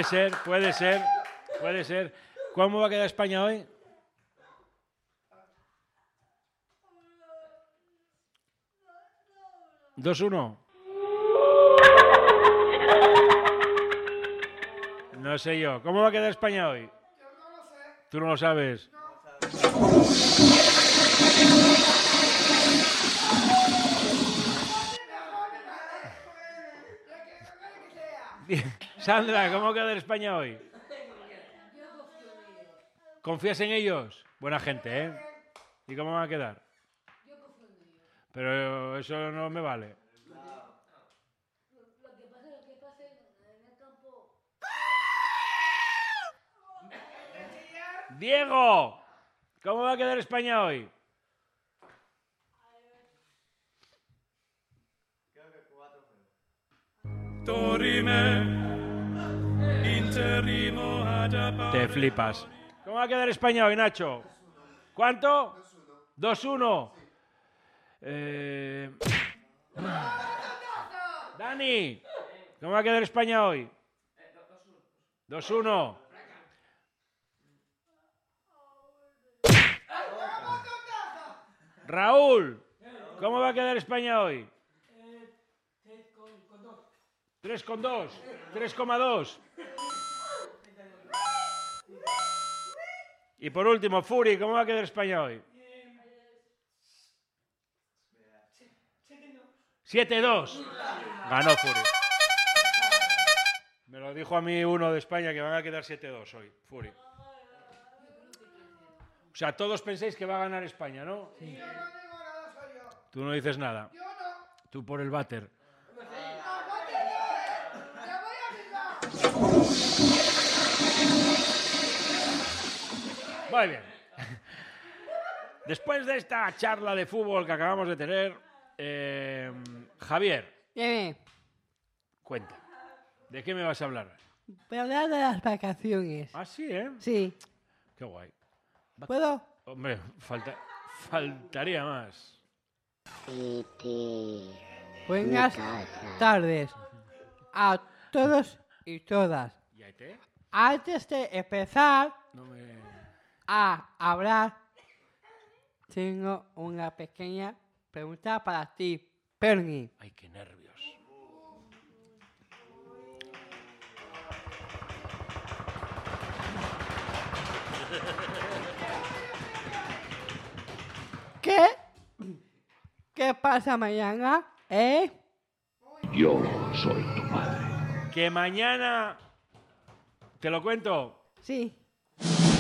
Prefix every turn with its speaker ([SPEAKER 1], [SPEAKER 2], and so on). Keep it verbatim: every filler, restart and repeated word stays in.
[SPEAKER 1] Puede ser, puede ser, puede ser. ¿Cómo va a quedar España hoy? dos uno. No sé yo. ¿Cómo va a quedar España hoy?
[SPEAKER 2] Yo no lo sé.
[SPEAKER 1] Tú no lo sabes.
[SPEAKER 2] No.
[SPEAKER 1] Sandra, ¿cómo va a quedar España hoy? ¿Confías en ellos? Buena gente, ¿eh? ¿Y cómo va a quedar? Pero eso no me vale.
[SPEAKER 3] Lo que pase, lo que pase en el campo.
[SPEAKER 1] Diego, ¿cómo va a quedar España hoy? Te flipas. ¿Cómo va a quedar España hoy, Nacho? ¿Cuánto? dos uno. Eh... Dani, ¿cómo va a quedar España hoy? dos uno. Raúl, ¿cómo va a quedar España hoy? tres con dos. tres coma dos. Y por último, Furi, ¿cómo va a quedar España hoy? siete dos. Ganó Furi. Me lo dijo a mí uno de España que van a quedar siete dos hoy, Furi. O sea, todos pensáis que va a ganar España, ¿no?
[SPEAKER 2] Sí. Yo no digo nada, soy yo.
[SPEAKER 1] Tú no dices nada.
[SPEAKER 2] Yo no.
[SPEAKER 1] Tú por el váter.
[SPEAKER 2] ¡Ah, no te doy! ¡Ya voy a Bilbao!
[SPEAKER 1] Muy bien. Después de esta charla de fútbol que acabamos de tener, eh, Javier,
[SPEAKER 4] Dime,
[SPEAKER 1] cuenta. ¿De qué me vas a hablar?
[SPEAKER 4] voy a hablar de las vacaciones.
[SPEAKER 1] Ah, sí, ¿eh?
[SPEAKER 4] Sí.
[SPEAKER 1] Qué guay.
[SPEAKER 4] ¿Puedo?
[SPEAKER 1] Hombre, falta, faltaría más.
[SPEAKER 4] Buenas tardes a todos y todas.
[SPEAKER 1] ¿Y ahí te?
[SPEAKER 4] Antes de empezar
[SPEAKER 1] No me...
[SPEAKER 4] a hablar, tengo una pequeña pregunta para ti, Perni.
[SPEAKER 1] Ay, qué nervios.
[SPEAKER 4] ¿Qué? ¿Qué pasa mañana? ¿Eh?
[SPEAKER 5] Yo soy tu padre.
[SPEAKER 1] Que mañana... ¿Te lo cuento?
[SPEAKER 4] Sí.